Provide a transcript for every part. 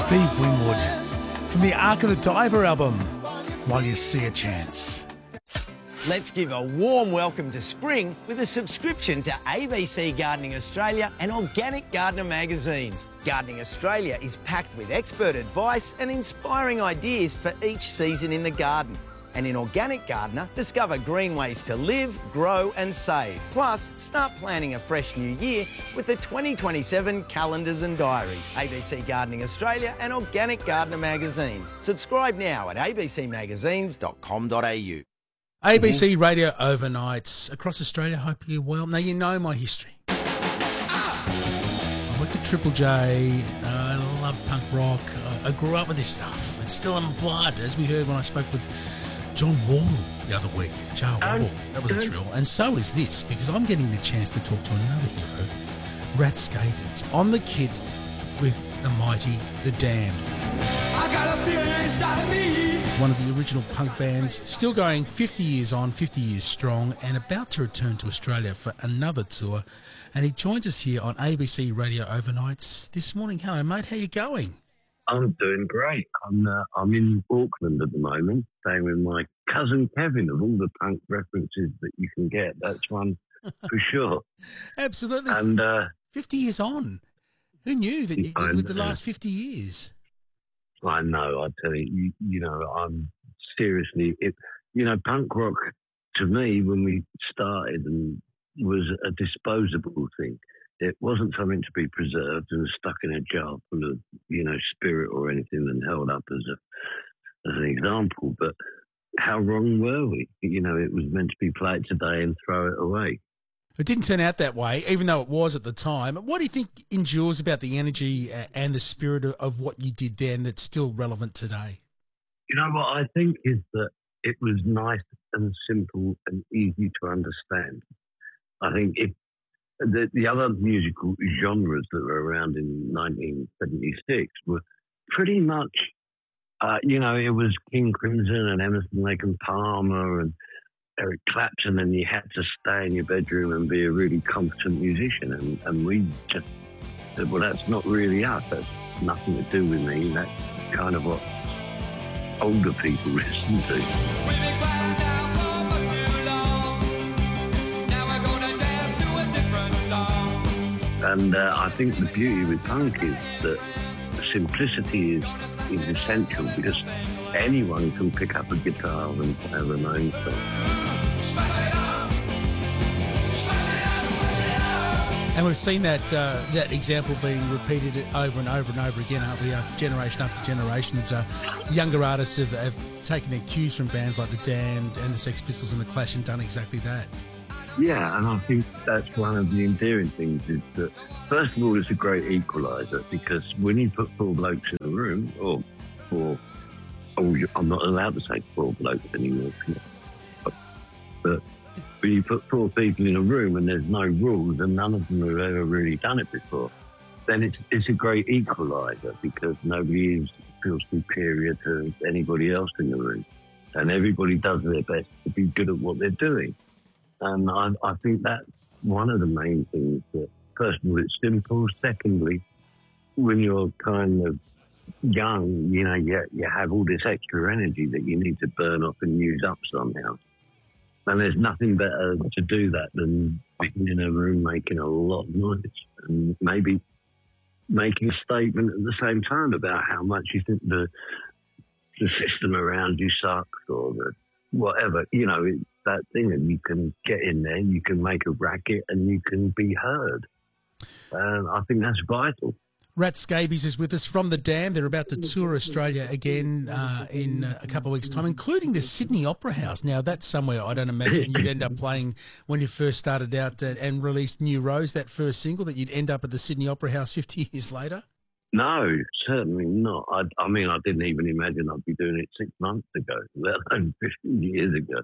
Steve Winwood from the Ark of the Diver album, While You See a Chance. Let's give a warm welcome to spring with a subscription to ABC Gardening Australia and Organic Gardener magazines. Gardening Australia is packed with expert advice and inspiring ideas for each season in the garden. And in Organic Gardener, discover green ways to live, grow and save. Plus, start planning a fresh new year with the 2027 calendars and diaries. ABC Gardening Australia and Organic Gardener magazines. Subscribe now at abcmagazines.com.au. ABC Radio Overnights across Australia. Hope you're well. Now, you know my history. I worked at Triple J. I love punk rock. I grew up with this stuff. It's still in my blood, as we heard when I spoke with John Wall the other week. John Wall. That was a thrill. And so is this, because I'm getting the chance to talk to another hero, Rat Scabies, on the kid with the mighty The Damned. I got a feeling inside of me. One of the original punk bands, still going 50 years on, 50 years strong, and about to return to Australia for another tour. And he joins us here on ABC Radio Overnights this morning. Hello, mate. How you going? I'm doing great. I'm in Auckland at the moment, staying with my cousin Kevin. Of all the punk references that you can get, that's one for sure. Absolutely. And 50 years on. Who knew that with the last 50 years? I know, I tell you, you know, I'm seriously, punk rock to me when we started and was a disposable thing. It wasn't something to be preserved and stuck in a jar full of, spirit or anything and held up as an example. But how wrong were we? It was meant to be played today and throw it away. It didn't turn out that way, even though it was at the time. What do you think endures about the energy and the spirit of what you did then that's still relevant today? You know what I think is that it was nice and simple and easy to understand. I think if the other musical genres that were around in 1976 were pretty much, it was King Crimson and Emerson, Lake and Palmer and Eric Clapton, and you had to stay in your bedroom and be a really competent musician. And we just said, well, that's not really us. That's nothing to do with me. That's kind of what older people listen to. And I think the beauty with punk is that simplicity is essential, because anyone can pick up a guitar and play a Ramones song. And we've seen that example being repeated over and over and over again, aren't we? Generation after generation. Younger artists have taken their cues from bands like The Damned and the Sex Pistols and The Clash and done exactly that. Yeah, and I think that's one of the endearing things is that, first of all, it's a great equaliser, because when you put four blokes in a room, I'm not allowed to say four blokes anymore, but when you put four people in a room and there's no rules and none of them have ever really done it before, then it's a great equaliser, because nobody feels superior to anybody else in the room, and everybody does their best to be good at what they're doing. And I think that's one of the main things. That, first of all, it's simple. Secondly, when you're kind of young, you have all this extra energy that you need to burn off and use up somehow. And there's nothing better to do that than being in a room making a lot of noise and maybe making a statement at the same time about how much you think the system around you sucks or the whatever. It's that thing that you can get in there, you can make a racket and you can be heard. And I think that's vital. Rat Scabies is with us from The Damned. They're about to tour Australia again in a couple of weeks' time, including the Sydney Opera House. Now, that's somewhere I don't imagine you'd end up playing when you first started out and released New Rose, that first single, that you'd end up at the Sydney Opera House 50 years later. No, certainly not. I mean, I didn't even imagine I'd be doing it 6 months ago, let alone 15 years ago.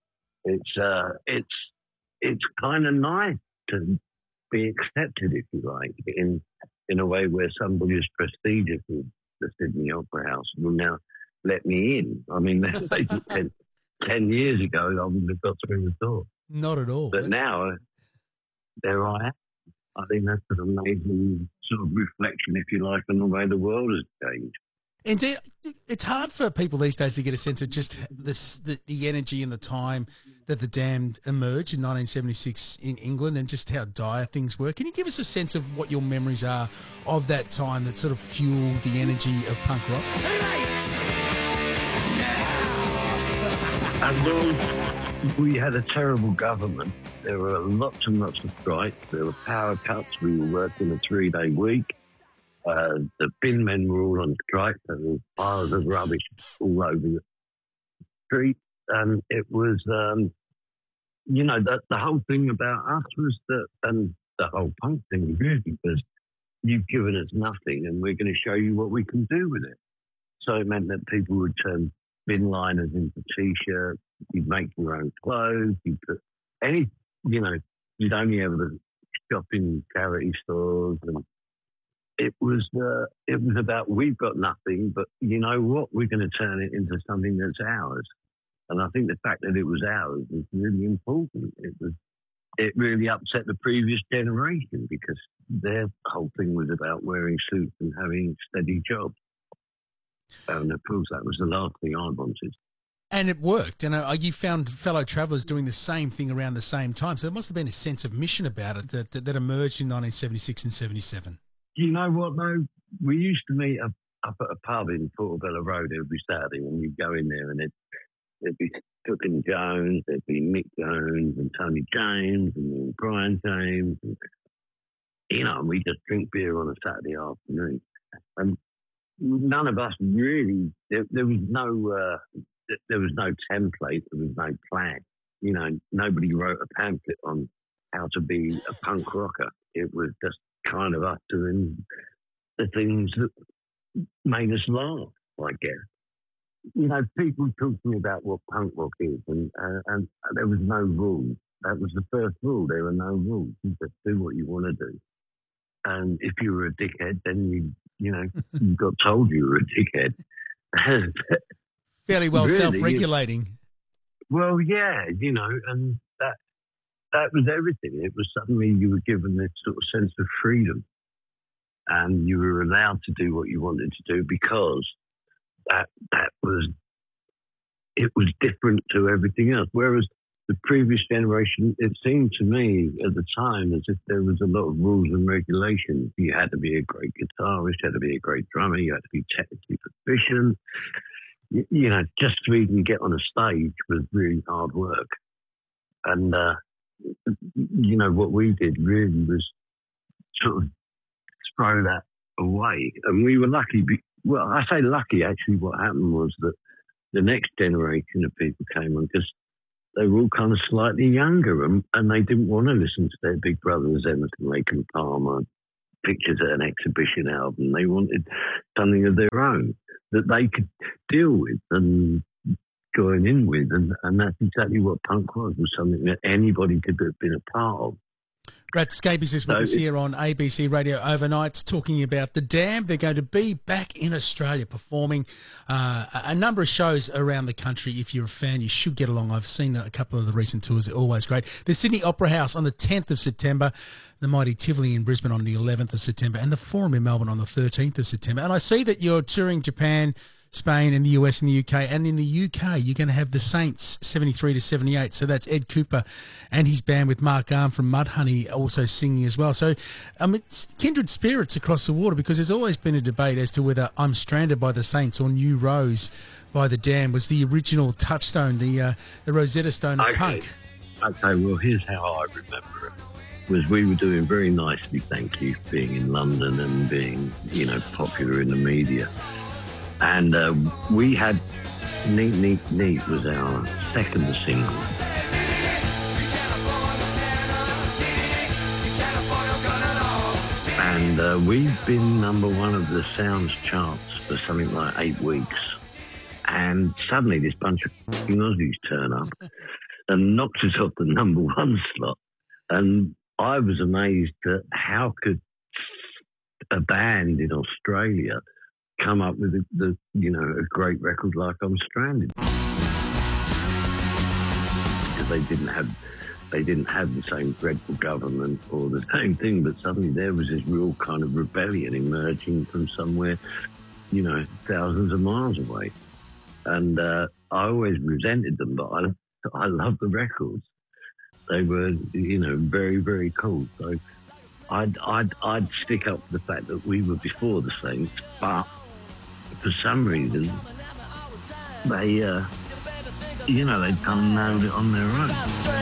It's kind of nice to be accepted, if you like, in a way where somebody as prestigious as the Sydney Opera House will now let me in. I mean, 10 years ago, I wouldn't have got through the door. Not at all. But now, there I am. I think that's an amazing sort of reflection, if you like, on the way the world has changed. Indeed, it's hard for people these days to get a sense of just the energy and the time that the Damned emerged in 1976 in England and just how dire things were. Can you give us a sense of what your memories are of that time that sort of fueled the energy of punk rock? We had a terrible government. There were lots and lots of strikes. There were power cuts. We were working a 3-day week. The bin men were all on strike. There were piles of rubbish all over the street. And it was, the whole thing about us was that, and the whole punk thing really was, you've given us nothing and we're going to show you what we can do with it. So it meant that people would turn bin liners into T-shirts. You'd make your own clothes. You'd put you'd only ever shop in charity stores, and it was about, we've got nothing, but you know what? We're going to turn it into something that's ours. And I think the fact that it was ours was really important. It really upset the previous generation because their whole thing was about wearing suits and having steady jobs. And of course, that was the last thing I wanted. And it worked. And you found fellow travellers doing the same thing around the same time. So there must have been a sense of mission about it that emerged in 1976 and 77. You know what, though? We used to meet up at a pub in Portobello Road every Saturday, and you'd go in there and there'd be Cookin Jones, there'd be Mick Jones and Tony James and Brian James. And, and we just drink beer on a Saturday afternoon. And none of us really, there was no template, there was no plan. Nobody wrote a pamphlet on how to be a punk rocker. It was just kind of us doing the things that made us laugh, I guess. People talk to me about what punk rock is, and there was no rules. That was the first rule. There were no rules. You just do what you want to do. And if you were a dickhead, then you got told you were a dickhead. Fairly well really, self-regulating. Well, yeah, and that was everything. It was suddenly you were given this sort of sense of freedom, and you were allowed to do what you wanted to do because it was different to everything else. Whereas the previous generation, it seemed to me at the time as if there was a lot of rules and regulations. You had to be a great guitarist, you had to be a great drummer, you had to be technically proficient. Just to even get on a stage was really hard work. And, what we did really was sort of throw that away. And we were lucky. Well, I say lucky, actually. What happened was that the next generation of people came on because they were all kind of slightly younger and they didn't want to listen to their big brothers, Emerson, Lake and Palmer, pictures at an exhibition album. They wanted something of their own that they could deal with and join in with. And that's exactly what punk was something that anybody could have been a part of. Rat Scabies is with us here on ABC Radio Overnights talking about the Damned. They're going to be back in Australia performing a number of shows around the country. If you're a fan, you should get along. I've seen a couple of the recent tours. They're always great. The Sydney Opera House on the 10th of September, the mighty Tivoli in Brisbane on the 11th of September, and the Forum in Melbourne on the 13th of September. And I see that you're touring Japan, Spain and the US and the UK. And in the UK, you're going to have the Saints 73 to 78. So that's Ed Cooper and his band with Mark Arm from Mudhoney also singing as well. So it's kindred spirits across the water, because there's always been a debate as to whether I'm Stranded by the Saints or New Rose by the Damned was the original touchstone, the Rosetta Stone of punk. Okay, well, here's how I remember it. Was we were doing very nicely, thank you, being in London and being, popular in the media. And we had Neat, Neat, Neat was our second single. And we've been number one of the Sounds charts for something like 8 weeks. And suddenly this bunch of Aussies turn up and knocks us off the number one slot. And I was amazed at how could a band in Australia come up with a great record like I'm Stranded, because they didn't have they didn't have the same dreadful government or the same thing, but suddenly there was this real kind of rebellion emerging from somewhere, thousands of miles away. And I always resented them, but I love the records. They were, very, very cool. So I'd stick up for the fact that we were before the Saints, but for some reason they, they'd done it on their own.